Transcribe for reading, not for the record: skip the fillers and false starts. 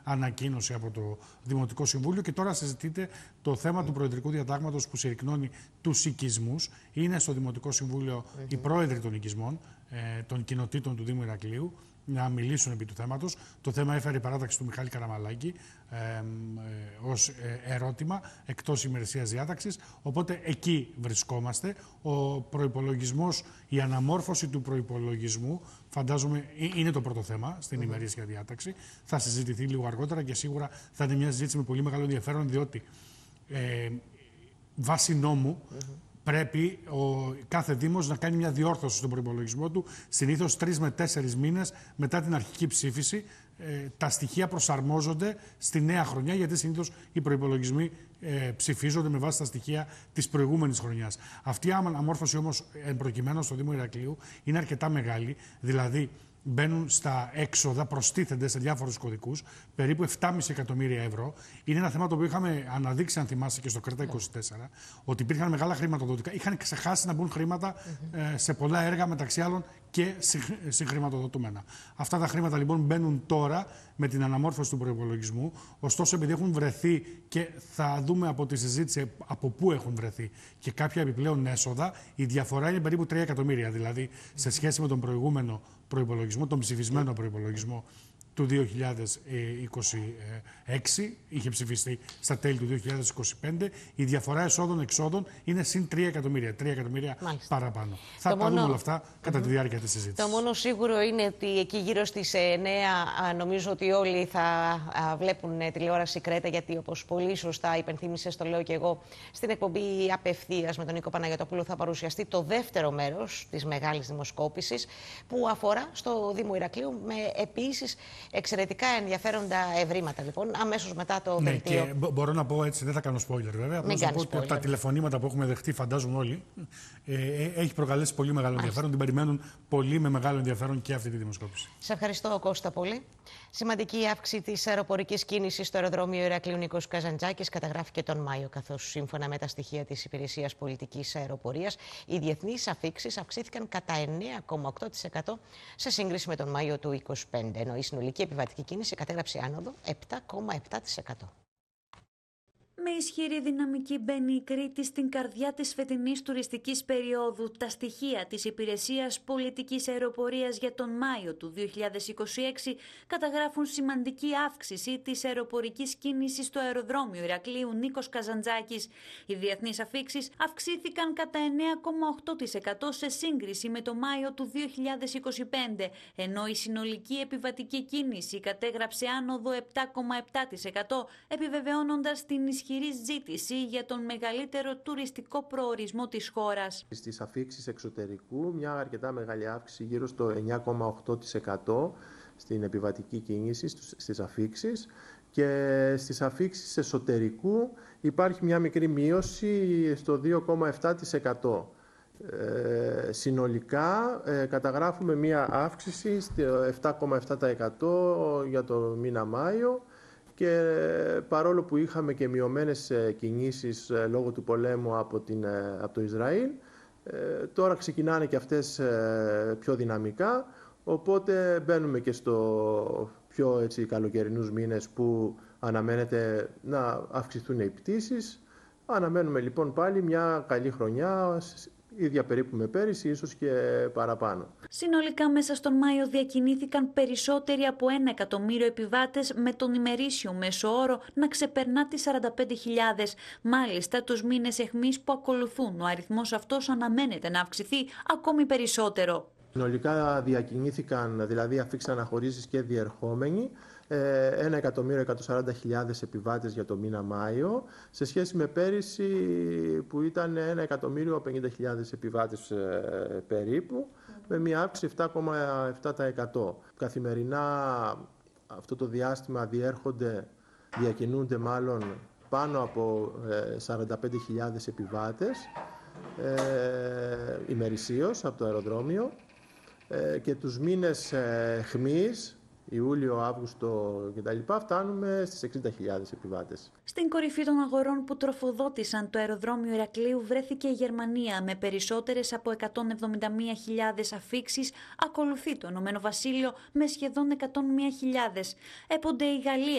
ανακοίνωση από το Δημοτικό Συμβούλιο και τώρα συζητείται το θέμα του Προεδρικού Διατάγματος που συρρυκνώνει τους οικισμούς. Είναι στο Δημοτικό Συμβούλιο οι πρόεδροι των οικισμών, των κοινοτήτων του Δήμου Ηρακλείου, να μιλήσουν επί του θέματος. Το θέμα έφερε η παράταξη του Μιχάλη Καραμαλάκη ως ερώτημα εκτός ημερησίας διάταξης. Οπότε εκεί βρισκόμαστε. Ο προϋπολογισμός, η αναμόρφωση του προϋπολογισμού, φαντάζομαι είναι το πρώτο θέμα στην ημερήσια διάταξη. Θα συζητηθεί λίγο αργότερα και σίγουρα θα είναι μια συζήτηση με πολύ μεγάλο ενδιαφέρον, διότι βάσει νόμου πρέπει κάθε Δήμος να κάνει μια διόρθωση στον προϋπολογισμό του, συνήθως 3 με 4 μήνες μετά την αρχική ψήφιση. Τα στοιχεία προσαρμόζονται στη νέα χρονιά, γιατί συνήθως οι προϋπολογισμοί ψηφίζονται με βάση τα στοιχεία της προηγούμενης χρονιάς. Αυτή η αναμόρφωση όμως, εν προκειμένου στο Δήμο Ηρακλείου, είναι αρκετά μεγάλη, δηλαδή μπαίνουν στα έξοδα, προστίθενται σε διάφορους κωδικούς, περίπου 7,5 εκατομμύρια ευρώ. Είναι ένα θέμα το οποίο είχαμε αναδείξει, αν θυμάστε, και στο ΚΡΕΤΑ 24, ότι υπήρχαν μεγάλα χρηματοδοτικά. Είχαν ξεχάσει να μπουν χρήματα σε πολλά έργα, μεταξύ άλλων και συγχρηματοδοτούμενα. Αυτά τα χρήματα λοιπόν μπαίνουν τώρα με την αναμόρφωση του προϋπολογισμού. Ωστόσο, επειδή έχουν βρεθεί, και θα δούμε από τη συζήτηση από πού έχουν βρεθεί, και κάποια επιπλέον έσοδα, η διαφορά είναι περίπου 3 εκατομμύρια. Δηλαδή, σε σχέση με τον προηγούμενο προϋπολογισμό, τον ψηφισμένο προϋπολογισμό του 2026, είχε ψηφιστεί στα τέλη του 2025, η διαφορά εσόδων-εξόδων είναι συν 3 εκατομμύρια. 3 εκατομμύρια παραπάνω. Θα τα δούμε όλα αυτά κατά τη διάρκεια της συζήτησης. Το μόνο σίγουρο είναι ότι εκεί γύρω στις 9 νομίζω ότι όλοι θα βλέπουν τηλεόραση ΚΡΕΤΑ, γιατί όπως πολύ σωστά υπενθύμησες, το λέω και εγώ, στην εκπομπή Απευθείας με τον Νίκο Παναγιωτόπουλο θα παρουσιαστεί το δεύτερο μέρος της μεγάλης δημοσκόπησης που αφορά στο Δήμο Ηρακλείου, με επίσης εξαιρετικά ενδιαφέροντα ευρήματα. Λοιπόν, αμέσως μετά το δελτίο. Και μπορώ να πω έτσι, δεν θα κάνω spoiler βέβαια. Απλώς να πω ότι από τα τηλεφωνήματα που έχουμε δεχτεί, φαντάζομαι όλοι, έχει προκαλέσει πολύ μεγάλο ενδιαφέρον. Την περιμένουν πολύ με μεγάλο ενδιαφέρον και αυτή τη δημοσκόπηση. Σε ευχαριστώ, Κώστα, πολύ. Σημαντική αύξηση της αεροπορικής κίνησης στο αεροδρόμιο Ηρακλείου Νίκος Καζαντζάκης καταγράφηκε τον Μάιο, καθώς σύμφωνα με τα στοιχεία της Υπηρεσίας Πολιτικής Αεροπορίας, οι διεθνείς αφήξεις αυξήθηκαν κατά 9,8% σε σύγκριση με τον Μάιο του 2025, ενώ η συνολική επιβατική κίνηση κατέγραψε άνοδο 7,7%. Με ισχυρή δυναμική μπαίνει η Κρήτη στην καρδιά της φετινής τουριστικής περίοδου. Τα στοιχεία της Υπηρεσίας Πολιτικής Αεροπορίας για τον Μάιο του 2026 καταγράφουν σημαντική αύξηση της αεροπορικής κίνησης στο αεροδρόμιο Ηρακλείου Νίκος Καζαντζάκης. Οι διεθνείς αφήξεις αυξήθηκαν κατά 9,8% σε σύγκριση με το Μάιο του 2025, ενώ η συνολική επιβατική κίνηση κατέγραψε άνοδο 7,7%, επιβεβαιώνοντας την ισχυρή ζήτηση για τον μεγαλύτερο τουριστικό προορισμό της χώρας. Στις αφήξεις εξωτερικού, μια αρκετά μεγάλη αύξηση, γύρω στο 9,8% στην επιβατική κίνηση, στις αφήξεις, και στις αφήξεις εσωτερικού υπάρχει μια μικρή μείωση στο 2,7%. Συνολικά καταγράφουμε μια αύξηση στο 7,7% για το μήνα Μάιο. Και παρόλο που είχαμε και μειωμένες κινήσεις λόγω του πολέμου από το Ισραήλ, τώρα ξεκινάνε και αυτές πιο δυναμικά, οπότε μπαίνουμε και στο πιο καλοκαιρινούς μήνες που αναμένεται να αυξηθούν οι πτήσεις. Αναμένουμε λοιπόν πάλι μια καλή χρονιά, ίδια περίπου με πέρυσι, ίσως και παραπάνω. Συνολικά μέσα στον Μάιο διακινήθηκαν περισσότεροι από 1 εκατομμύριο επιβάτες, με τον ημερήσιο μέσο όρο να ξεπερνά τις 45.000. Μάλιστα, τους μήνες αιχμής που ακολουθούν, ο αριθμός αυτός αναμένεται να αυξηθεί ακόμη περισσότερο. Συνολικά διακινήθηκαν, δηλαδή αφήξαν αναχωρήσεις και διερχόμενοι, 1.140.000 επιβάτες για το μήνα Μάιο, σε σχέση με πέρυσι που ήταν 1.050.000 επιβάτες περίπου, με μια αύξηση 7,7%. Καθημερινά αυτό το διάστημα διακινούνται μάλλον πάνω από 45.000 επιβάτες ημερησίως από το αεροδρόμιο, και τους μήνες χμής, Ιούλιο, Αύγουστο κτλ. Φτάνουμε στις 60.000 επιβάτες. Στην κορυφή των αγορών που τροφοδότησαν το αεροδρόμιο Ηρακλείου βρέθηκε η Γερμανία με περισσότερες από 171.000 αφήξεις. Ακολουθεί το Ηνωμένο Βασίλειο με σχεδόν 101.000. Έπονται η Γαλλία